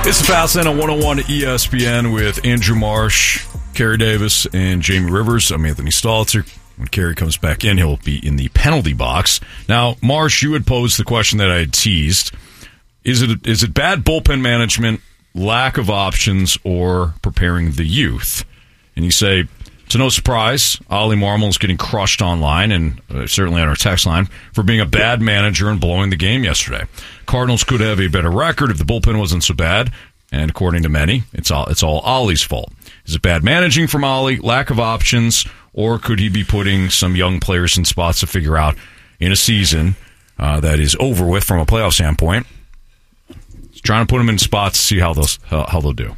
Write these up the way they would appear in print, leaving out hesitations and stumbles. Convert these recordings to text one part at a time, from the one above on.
It's the Fast Lane on 101 ESPN with Andrew Marsh, Kerry Davis, and Jamie Rivers. I'm Anthony Stalter. When Kerry comes back in, he'll be in the penalty box. Now, Marsh, you had posed the question that I had teased. Is it bad bullpen management, lack of options, or preparing the youth? And you say, to no surprise, Ollie Marmol is getting crushed online and certainly on our text line for being a bad manager and blowing the game yesterday. Cardinals could have a better record if the bullpen wasn't so bad, and according to many, it's all Ollie's fault. Is it bad managing from Ollie, lack of options, or could he be putting some young players in spots to figure out in a season that is over with from a playoff standpoint? He's trying to put them in spots to see how they'll do.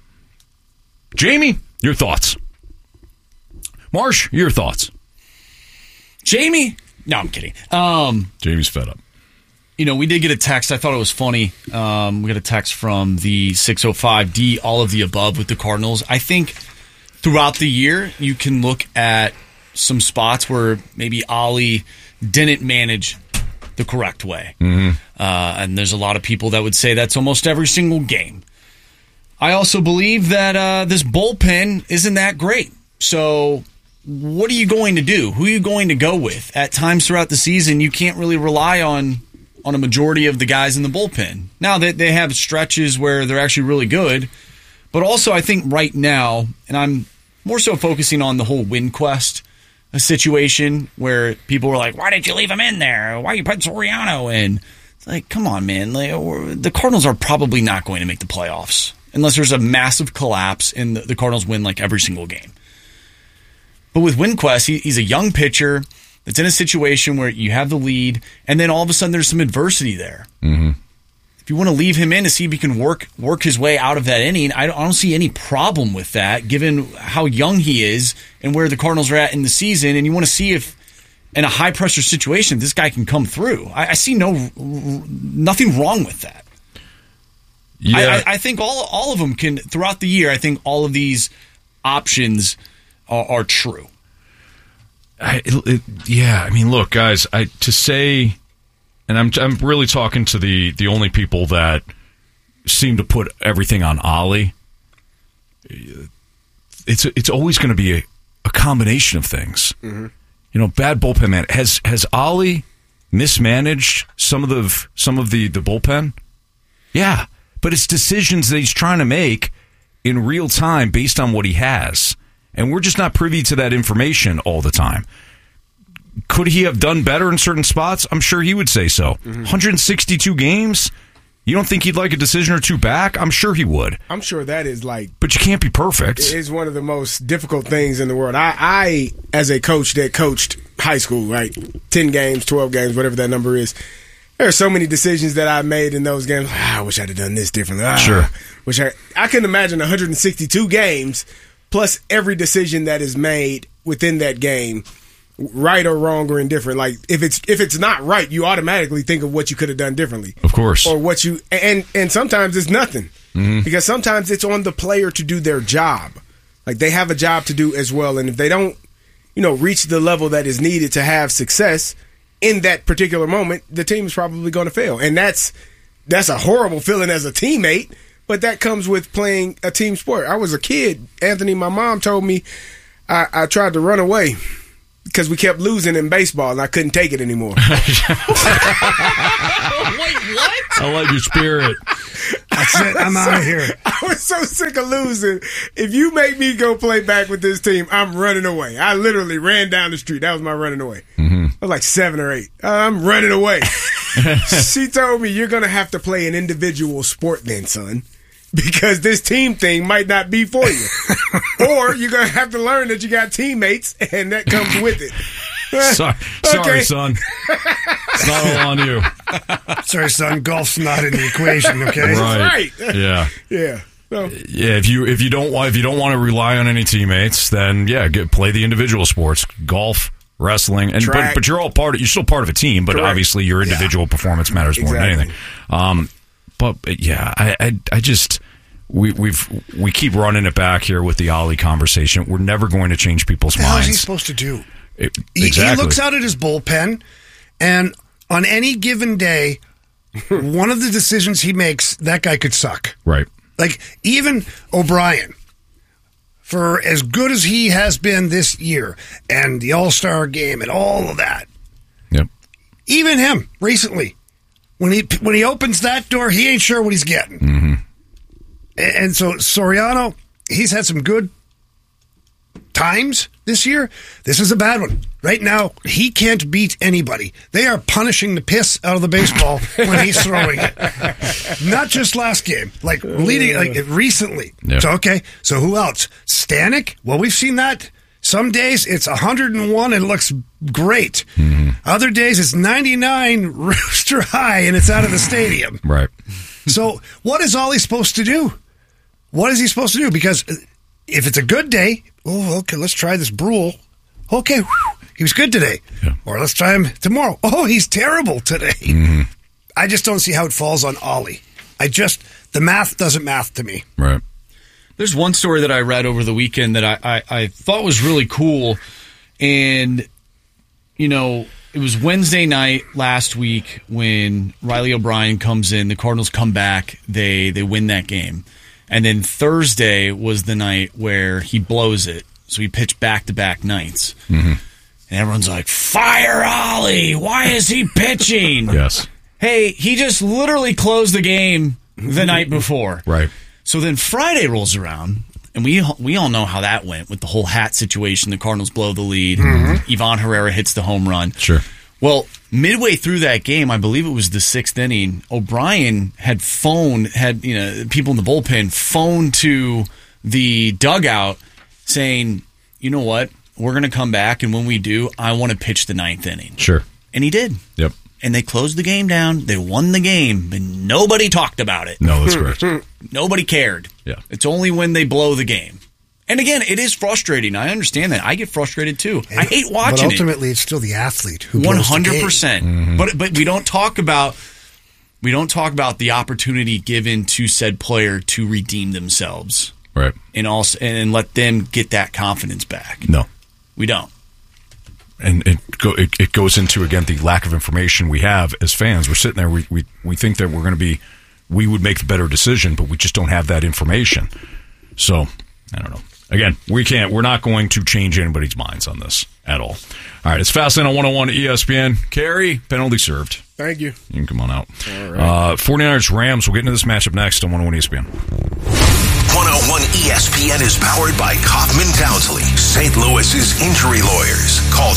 Jamie, your thoughts. Marsh, your thoughts. Jamie? No, I'm kidding. Jamie's fed up. You know, we did get a text. I thought it was funny. We got a text from the 605D, all of the above with the Cardinals. I think throughout the year, you can look at some spots where maybe Ollie didn't manage the correct way. Mm-hmm. And there's a lot of people that would say that's almost every single game. I also believe that this bullpen isn't that great. So what are you going to do? Who are you going to go with? At times throughout the season, you can't really rely on a majority of the guys in the bullpen. Now, they have stretches where they're actually really good, but also I think right now, and I'm more so focusing on the whole Winquest situation where people were like, why did you leave him in there? Why you put Soriano in? It's like, come on, man. The Cardinals are probably not going to make the playoffs unless there's a massive collapse and the Cardinals win like every single game. But with Winquest, he's a young pitcher that's in a situation where you have the lead, and then all of a sudden there's some adversity there. Mm-hmm. If you want to leave him in to see if he can work his way out of that inning, I don't see any problem with that, given how young he is and where the Cardinals are at in the season, and you want to see if, in a high-pressure situation, this guy can come through. I see nothing wrong with that. Yeah. I think all of them can, throughout the year, I think all of these options are true. I mean, look, guys, to say, and I'm really talking to the only people that seem to put everything on Ollie. It's always going to be a combination of things. Mm-hmm. You know, bad bullpen man. Has Ollie mismanaged some of the bullpen? Yeah, but it's decisions that he's trying to make in real time based on what he has. And we're just not privy to that information all the time. Could he have done better in certain spots? I'm sure he would say so. Mm-hmm. 162 games? You don't think he'd like a decision or two back? I'm sure he would. I'm sure that is like... But you can't be perfect. It is one of the most difficult things in the world. I as a coach that coached high school, right? 10 games, 12 games, whatever that number is. There are so many decisions that I made in those games. I wish I'd have done this differently. Sure. I couldn't imagine 162 games... plus every decision that is made within that game, right or wrong or indifferent. Like if it's not right, you automatically think of what you could have done differently. Of course. Or what you and sometimes it's nothing. Mm-hmm. Because sometimes it's on the player to do their job. Like they have a job to do as well, and if they don't, reach the level that is needed to have success in that particular moment, the team is probably going to fail. And that's a horrible feeling as a teammate. But that comes with playing a team sport. I was a kid, Anthony. My mom told me I tried to run away because we kept losing in baseball, and I couldn't take it anymore. Wait, what? I like your spirit. That's it. I'm out of here. I was so sick of losing. If you make me go play back with this team, I'm running away. I literally ran down the street. That was my running away. Mm-hmm. I was like 7 or 8. I'm running away. She told me, you're going to have to play an individual sport then, son. Because this team thing might not be for you. Or you're going to have to learn that you got teammates, and that comes with it. Sorry, son. It's not all on you. Sorry, son. Golf's not in the equation, okay? Right. Yeah. Yeah. So. Yeah, if you don't want to rely on any teammates, then play the individual sports. Golf, wrestling, and but you're you're still part of a team, but Correct. Obviously your individual performance matters more than anything. But yeah, I just we keep running it back here with the Ollie conversation. We're never going to change people's minds. What is he supposed to do? Exactly. He looks out at his bullpen, and on any given day, one of the decisions he makes, that guy could suck. Right. Like, even O'Brien, for as good as he has been this year, and the All-Star game and all of that, Yep. even him, recently, when he opens that door, he ain't sure what he's getting. Mm-hmm. And so Soriano, he's had some good times this year. This is a bad one. Right now, he can't beat anybody. They are punishing the piss out of the baseball when he's throwing it. Not just last game, like recently. Yeah. So, okay, so who else? Stanek? Well, we've seen that. Some days it's 101 and it looks great. Mm-hmm. Other days it's 99 rooster high and it's out of the stadium. Right. So what is Ollie supposed to do? What is he supposed to do? Because if it's a good day, okay, let's try this Brule. Okay, he was good today. Yeah. Or let's try him tomorrow. Oh, he's terrible today. Mm-hmm. I just don't see how it falls on Ollie. The math doesn't math to me. Right. There's one story that I read over the weekend that I thought was really cool. And, you know, it was Wednesday night last week when Riley O'Brien comes in. The Cardinals come back. They win that game. And then Thursday was the night where he blows it. So he pitched back-to-back nights. Mm-hmm. And everyone's like, fire Ollie! Why is he pitching? Yes. Hey, he just literally closed the game the night before. Right. So then Friday rolls around, and we all know how that went with the whole hat situation. The Cardinals blow the lead. Mm-hmm. Ivan Herrera hits the home run. Sure. Well, midway through that game, I believe it was the 6th inning, O'Brien had people in the bullpen phone to the dugout saying, you know what, we're going to come back, and when we do, I want to pitch the 9th inning. Sure. And he did. Yep. And they closed the game down. They won the game, and nobody talked about it. No, that's correct. Nobody cared. Yeah. It's only when they blow the game. And again, it is frustrating. I understand that. I get frustrated too. I hate watching But ultimately, it's still the athlete who 100%. Mm-hmm. But we don't talk about the opportunity given to said player to redeem themselves. Right. And let them get that confidence back. No. We don't. And it goes into, again, the lack of information we have as fans. We're sitting there, we think that we would make the better decision, but we just don't have that information. So, I don't know. Again, we're not going to change anybody's minds on this at all. All right, it's Fastlane on 101 ESPN. Carey, penalty served. Thank you. You can come on out. All right. 49ers Rams, we'll get into this matchup next on 101 ESPN. 101 ESPN is powered by Kaufman Townsley, St. Louis's injury lawyers. Call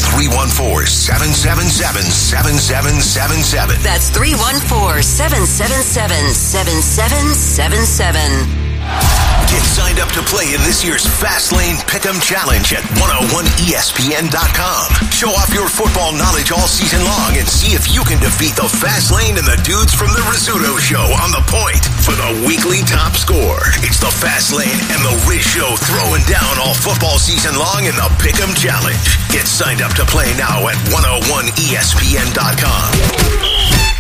314-777-7777. That's 314-777-7777. Get signed up to play in this year's Fastlane Pick'em Challenge at 101ESPN.com. Show off your football knowledge all season long and see if you can defeat the Fastlane and the dudes from the Rizzuto Show on the point for the weekly top score. It's the Fastlane and the Riz Show throwing down all football season long in the Pick'em Challenge. Get signed up to play now at 101ESPN.com.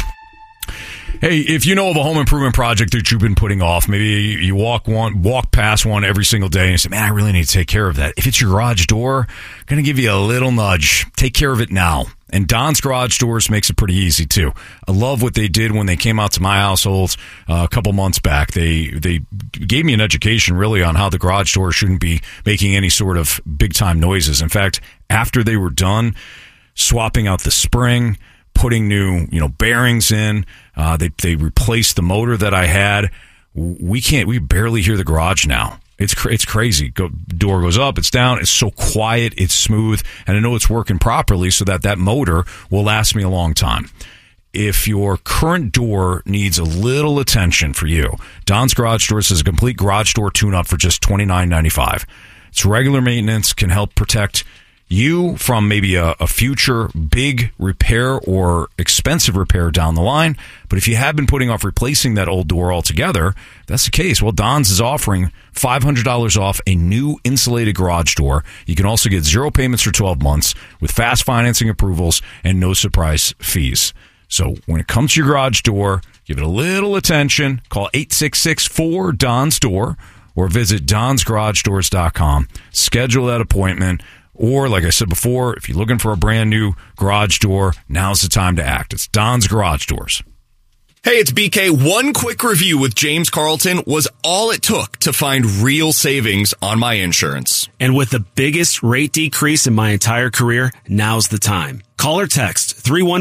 Hey, if you know of a home improvement project that you've been putting off, maybe you walk past one every single day and you say, man, I really need to take care of that. If it's your garage door, I'm going to give you a little nudge. Take care of it now. And Don's Garage Doors makes it pretty easy, too. I love what they did when they came out to my household a couple months back. They gave me an education, really, on how the garage door shouldn't be making any sort of big-time noises. In fact, after they were done swapping out the spring, putting new, bearings in, they replaced the motor that I had. We barely hear the garage now. It's crazy. Door goes up, it's down. It's so quiet, it's smooth, and I know it's working properly so that motor will last me a long time. If your current door needs a little attention for you, Don's Garage Doors is a complete garage door tune-up for just $29.95. It's regular maintenance, can help protect you from maybe a future big repair or expensive repair down the line. But if you have been putting off replacing that old door altogether, if that's the case, well, Don's is offering $500 off a new insulated garage door. You can also get 0 payments for 12 months with fast financing approvals and no surprise fees. So when it comes to your garage door, give it a little attention. Call 866-4-DONS-DOOR or visit donsgaragedoors.com. Schedule that appointment. Or, like I said before, if you're looking for a brand new garage door, now's the time to act. It's Don's Garage Doors. Hey, it's BK. One quick review with James Carlton was all it took to find real savings on my insurance. And with the biggest rate decrease in my entire career, now's the time. Call or text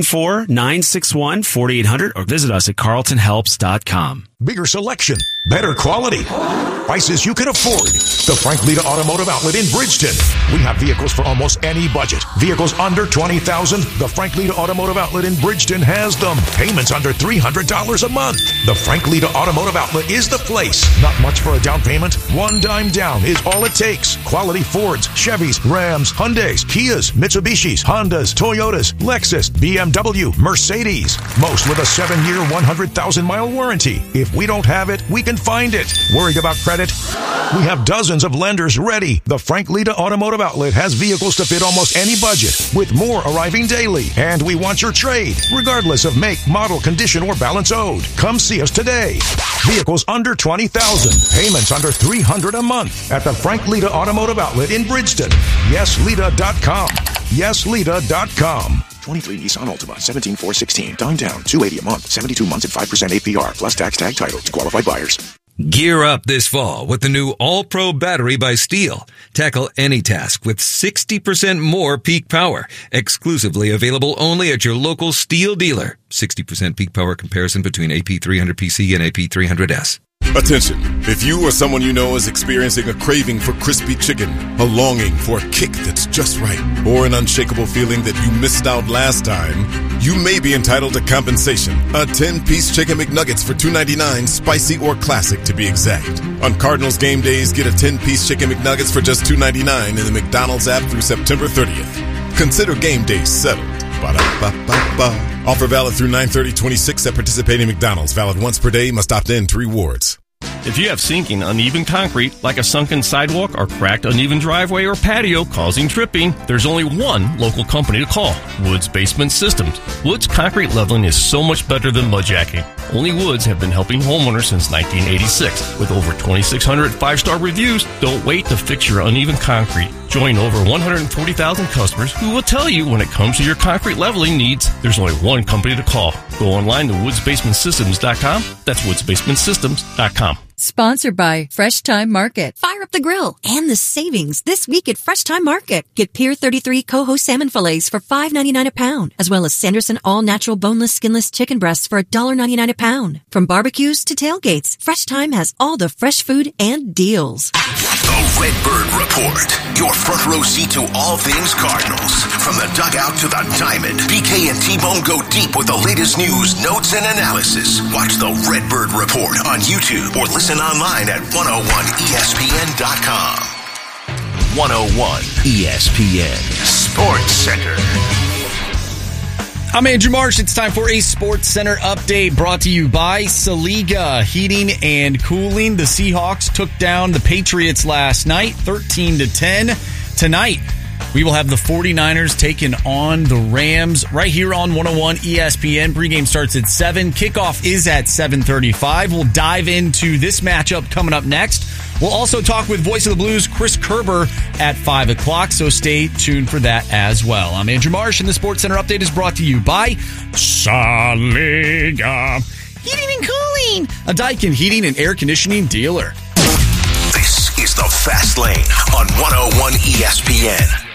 314-961-4800 or visit us at carltonhelps.com. Bigger selection, better quality, prices you can afford. The Frank Lita Automotive Outlet in Bridgeton. We have vehicles for almost any budget. Vehicles under $20,000. The Frank Lita Automotive Outlet in Bridgeton has them. Payments under $300 a month. The Frank Lita Automotive Outlet is the place. Not much for a down payment. $1 down is all it takes. Quality Fords, Chevys, Rams, Hyundais, Kias, Mitsubishis, Hondas, Toyotas, Lexus, BMW, Mercedes. Most with a 7-year, 100,000-mile warranty. If we don't have it, we can find it. Worried about credit? We have dozens of lenders ready. The Frank Lita Automotive Outlet has vehicles to fit almost any budget, with more arriving daily. And we want your trade, regardless of make, model, condition, or balance owed. Come see us today. Vehicles under $20,000. Payments under $300 a month at the Frank Lita Automotive Outlet in Bridgeton. YesLita.com. YesLita.com. 23 Nissan Altima, 17,416. Down, $280 a month, 72 months at 5% APR, plus tax tag title to qualified buyers. Gear up this fall with the new All-Pro battery by Steel. Tackle any task with 60% more peak power. Exclusively available only at your local Steel dealer. 60% peak power comparison between AP300PC and AP300S. Attention, if you or someone you know is experiencing a craving for crispy chicken, a longing for a kick that's just right, or an unshakable feeling that you missed out last time, you may be entitled to compensation. A 10-piece Chicken McNuggets for $2.99, spicy or classic to be exact. On Cardinals game days, get a 10-piece Chicken McNuggets for just $2.99 in the McDonald's app through September 30th. Consider game days settled. Ba-da-ba-ba-ba. Offer valid through 9/30/26 at participating McDonald's. Valid once per day. Must opt in to rewards. If you have sinking, uneven concrete, like a sunken sidewalk or cracked, uneven driveway or patio causing tripping, there's only one local company to call, Woods Basement Systems. Woods concrete leveling is so much better than mudjacking. Only Woods have been helping homeowners since 1986. With over 2,600 five-star reviews, don't wait to fix your uneven concrete. Join over 140,000 customers who will tell you when it comes to your concrete leveling needs, there's only one company to call. Go online to woodsbasementsystems.com. That's woodsbasementsystems.com. Sponsored by Fresh Time Market. Fire up the grill and the savings this week at Fresh Time Market. Get Pier 33 Coho salmon fillets for $5.99 a pound, as well as Sanderson all-natural boneless, skinless chicken breasts for $1.99 a pound. From barbecues to tailgates, Fresh Time has all the fresh food and deals. The Redbird Report. Your front row seat to all things Cardinals. From the dugout to the diamond, BK and T-Bone go deep with the latest news, notes, and analysis. Watch the Redbird Report on YouTube or listen online at 101ESPN.com. 101 ESPN Sports Center. I'm Andrew Marsh. It's time for a Sports Center update brought to you by Saliga Heating and Cooling. The Seahawks took down the Patriots last night, 13-10. Tonight, we will have the 49ers taking on the Rams right here on 101 ESPN. Pregame starts at 7. Kickoff is at 7:35. We'll dive into this matchup coming up next. We'll also talk with Voice of the Blues, Chris Kerber, at 5 o'clock, so stay tuned for that as well. I'm Andrew Marsh, and the Sports Center update is brought to you by Saliga Heating and Cooling, a Daikin heating and air conditioning dealer. This is the Fast Lane on 101 ESPN.